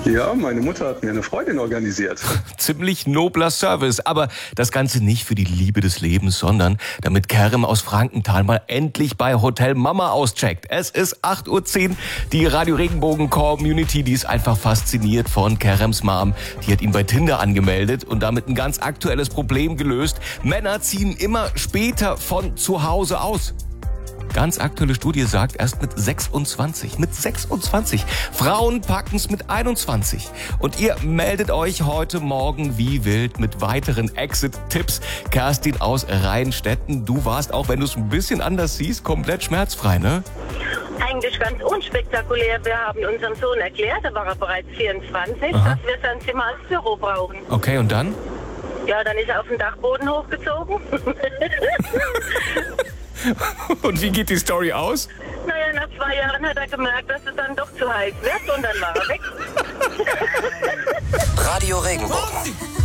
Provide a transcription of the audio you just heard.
Ja, meine Mutter hat mir eine Freundin organisiert. Ziemlich nobler Service, aber das Ganze nicht für die Liebe des Lebens, sondern damit Kerem aus Frankenthal mal endlich bei Hotel Mama auscheckt. Es ist 8:10 Uhr. Die Radio Regenbogen Community, die ist einfach fasziniert von Kerems Mom. Die hat ihn bei Tinder angemeldet und damit ein ganz aktuelles Problem gelöst. Männer ziehen immer später von zu Hause aus. Ganz aktuelle Studie sagt, erst mit 26. Mit 26. Frauen packen's mit 21. Und ihr meldet euch heute Morgen wie wild mit weiteren Exit-Tipps. Kerstin aus Rheinstetten, du warst, auch wenn du es ein bisschen anders siehst, komplett schmerzfrei, ne? Eigentlich ganz unspektakulär. Wir haben unserem Sohn erklärt, da war er bereits 24, Aha. dass wir sein Zimmer als Büro brauchen. Okay, und dann? Ja, dann ist er auf den Dachboden hochgezogen. Und wie geht die Story aus? Naja, nach 2 Jahren hat er gemerkt, dass es dann doch zu heiß wird und dann war er weg. Radio Regenbogen.